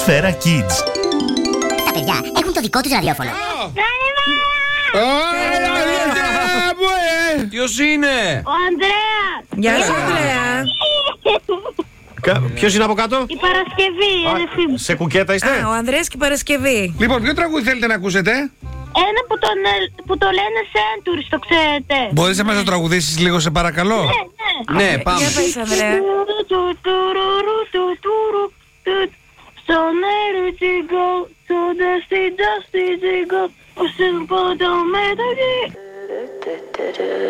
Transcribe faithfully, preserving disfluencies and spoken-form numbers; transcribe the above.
Σφαίρα Kids. Τα παιδιά έχουν το δικό τους ραδιόφωνο. Ποιος είναι? Ο Ανδρέας. Γεια σου, Ανδρέα. Ποιος είναι από κάτω? Η Παρασκευή, η αδερφή μου. Σε κουκέτα είστε? Α, ο Ανδρέας και η Παρασκευή. Λοιπόν, ποιο τραγούδι θέλετε να ακούσετε? Ένα που, τον, ε, που το λένε Centuries, το ξέρετε. Μπορείς να μας το τραγουδήσεις λίγο, σε παρακαλώ? Ναι, ναι. Ναι, πάμε. Για πες, Ανδρέα. So let it go, so dusty, dusty, go.